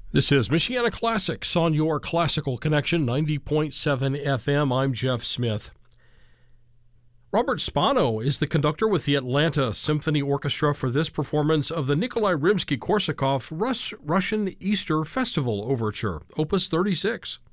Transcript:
This is Michiana Classics on your Classical Connection, 90.7 FM. I'm Jeff Smith. Robert Spano is the conductor with the Atlanta Symphony Orchestra for this performance of the Nikolai Rimsky-Korsakov Russian Easter Festival Overture, Opus 36.